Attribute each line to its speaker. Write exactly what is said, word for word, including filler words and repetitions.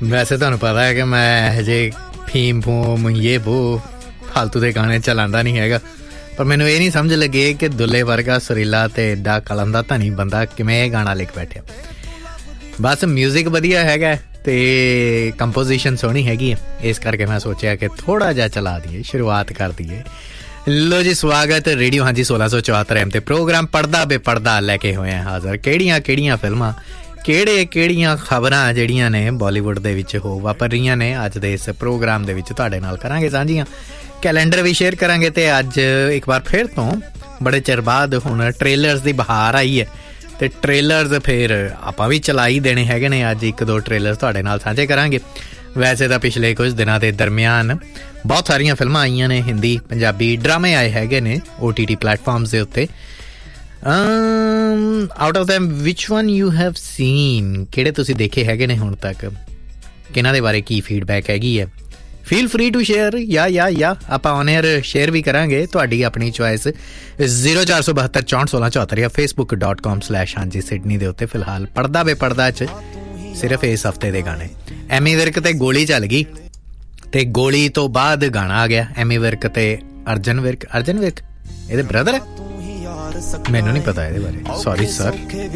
Speaker 1: ਵੈਸੇ ਤੁਹਾਨੂੰ ਪਤਾ ਹੈ ਕਿ ਮੈਂ ਹਜੇ ਫੀਮ ਫੂਮ ਇਹ ਵੋ ਫਾਲਤੂ ਦੇ ਗਾਣੇ ਚਲਾਉਂਦਾ ਨਹੀਂ ਹੈਗਾ, ਪਰ ਮੈਨੂੰ ਇਹ ਨਹੀਂ ਸਮਝ ਲੱਗੇ ਕਿ ਦੁੱਲੇ ਵਰਗਾ ਸੁਰੀਲਾ ਤੇ ਏਡਾ ਕਲਮ ਦਾ ਧਨੀ ਬੰਦਾ ਕਿਵੇਂ ਇਹ ਗਾਣਾ ਲਿਖ ਬੈਠਿਆ। ਬਸ ਮਿਊਜ਼ਿਕ ਵਧੀਆ ਹੈਗਾ ਤੇ ਕੰਪੋਜੀਸ਼ਨ ਸੋਹਣੀ ਹੈਗੀ ਹੈ, ਇਸ ਕਰਕੇ ਮੈਂ ਸੋਚਿਆ ਕਿ ਥੋੜਾ ਜਿਹਾ ਚਲਾ ਦਈਏ, ਸ਼ੁਰੂਆਤ ਕਰ ਦਈਏ। ਲੋ ਜੀ, ਸਵਾਗਤ ਰੇਡੀਓ ਹਾਂਜੀ सोलह सौ चौहत्तर एम ਤੇ ਪ੍ਰੋਗਰਾਮ ਪੜਦਾ ਬੇਪੜਦਾ ਲੈ ਕੇ ਹੋਏ ਆ ਹਾਜ਼ਰ। ਕਿਹੜੀਆਂ ਕਿਹੜੀਆਂ ਫਿਲਮਾਂ, ਕਿਹੜੇ ਕਿਹੜੀਆਂ ਖਬਰਾਂ ਜਿਹੜੀਆਂ ਨੇ ਬਾਲੀਵੁੱਡ ਦੇ ਵਿੱਚ ਹੋ ਵਾਪਰ ਰਹੀਆਂ ਨੇ, ਅੱਜ ਦੇ ਇਸ ਪ੍ਰੋਗਰਾਮ ਦੇ ਵਿੱਚ ਤੁਹਾਡੇ ਨਾਲ ਕਰਾਂਗੇ ਸਾਂਝੀਆਂ। ਕੈਲੰਡਰ ਵੀ ਸ਼ੇਅਰ ਕਰਾਂਗੇ ਤੇ ਅੱਜ ਇੱਕ ਵਾਰ ਫਿਰ ਤੋਂ ਬੜੇ ਚਿਰ ਬਾਅਦ ਹੁਣ ਟ੍ਰੇਲਰਸ ਦੀ ਬਹਾਰ ਆਈ ਹੈ ਤੇ ਟ੍ਰੇਲਰਸ ਫਿਰ ਆਪਾਂ ਵੀ ਚਲਾ ਹੀ ਦੇਣੇ ਹੈਗੇ ਨੇ। ਅੱਜ ਇੱਕ ਦੋ ਟ੍ਰੇਲਰ ਤੁਹਾਡੇ ਨਾਲ ਸਾਂਝੇ ਕਰਾਂਗੇ। ਵੈਸੇ ਤਾਂ ਪਿਛਲੇ ਕੁਝ ਦਿਨਾਂ ਦੇ ਦਰਮਿਆਨ ਬਹੁਤ ਸਾਰੀਆਂ ਫਿਲਮਾਂ ਆਈਆਂ ਨੇ, ਹਿੰਦੀ ਪੰਜਾਬੀ ਡਰਾਮੇ ਆਏ ਹੈਗੇ ਨੇ ਓ ਟੀ ਟੀ ਪਲੇਟਫਾਰਮਸ ਦੇ ਉੱਤੇ। Out of them which one you have seen, ਕਿਹੜੇ ਤੁਸੀਂ ਦੇਖੇ ਹੈਗੇ ਨੇ ਹੁਣ ਤੱਕ, ਕਿਹਨਾਂ ਦੇ ਬਾਰੇ ਕੀ ਫੀਡਬੈਕ ਹੈਗੀ ਹੈ, ਫੀਲ ਫਰੀ ਟੂ ਸ਼ੇਅਰ। ਯਾ ਯਾ ਯਾ ਆਪਾਂ ਔਨ ਏਅਰ ਸ਼ੇਅਰ ਵੀ ਕਰਾਂਗੇ, ਤੁਹਾਡੀ ਆਪਣੀ ਚੋਇਸ। ਜ਼ੀਰੋ ਚਾਰ ਸੌ ਬਹੱਤਰ ਚੌਂਹਠ ਸੋਲਾਂ ਚੌਹੱਤਰ ਜਾਂ ਫੇਸਬੁੱਕ ਡਾਟ ਕਾਮ ਸਲੈਸ਼ ਹਾਂਜੀ ਸਿਡਨੀ ਦੇ ਉੱਤੇ। ਫਿਲਹਾਲ ਪੜਦਾ ਬੇਪੜਦਾ 'ਚ ਸਿਰਫ ਇਸ ਹਫ਼ਤੇ ਦੇ ਗਾਣੇ। ਐਮੀ ਵਿਰਕ ਤੇ ਗੋਲੀ ਚੱਲ ਗਈ ਤੇ ਗੋਲੀ ਤੋਂ ਬਾਅਦ ਗਾਣਾ ਆ ਗਿਆ ਐਮੀ ਵਿਰਕ ਤੇ ਅਰਜਨ ਵਿਰਕ। ਅਰਜਨ ਵਿਰਕ ਇਹਦੇ ਬ੍ਰਦਰ ਹੈ, ਮੈਨੂੰ ਨਹੀਂ ਪਤਾ ਇਹਦੇ ਬਾਰੇ, ਸੌਰੀ ਸਰ।